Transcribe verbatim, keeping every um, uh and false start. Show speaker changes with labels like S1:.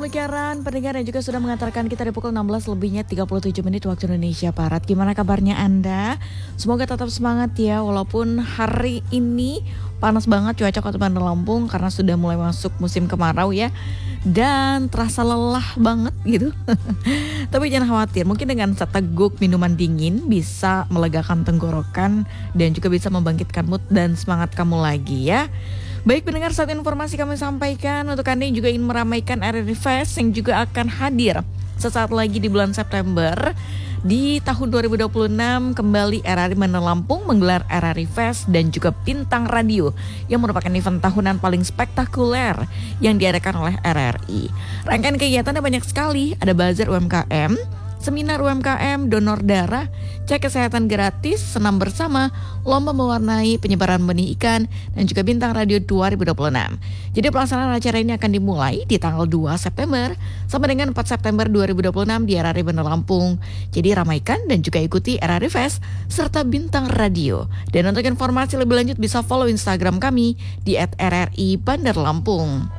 S1: demikian pendengar yang juga sudah mengantarkan kita di pukul enam belas lebihnya tiga puluh tujuh menit waktu Indonesia Barat. Gimana kabarnya Anda? Semoga tetap semangat ya, walaupun hari ini panas banget cuaca Kota Bandar Lampung karena sudah mulai masuk musim kemarau ya. Dan terasa lelah banget gitu. Tapi jangan khawatir, mungkin dengan seteguk minuman dingin bisa melegakan tenggorokan dan juga bisa membangkitkan mood dan semangat kamu lagi ya. Baik pendengar, satu informasi kami sampaikan untuk Anda yang juga ingin meramaikan R R I Fest yang juga akan hadir sesaat lagi di bulan September. Di tahun dua ribu dua puluh enam kembali R R I Bandar Lampung menggelar R R I Fest dan juga Bintang Radio yang merupakan event tahunan paling spektakuler yang diadakan oleh R R I. Rangkaian kegiatannya banyak sekali, ada bazar U M K M, seminar U M K M, donor darah, cek kesehatan gratis, senam bersama, lomba mewarnai, penyebaran benih ikan, dan juga Bintang Radio dua ribu dua puluh enam. Jadi pelaksanaan acara ini akan dimulai di tanggal dua September sampai dengan empat September dua ribu dua puluh enam di R R I Bandar Lampung. Jadi ramaikan dan juga ikuti R R I Fest serta Bintang Radio. Dan untuk informasi lebih lanjut bisa follow Instagram kami di et R R I Bandar Lampung.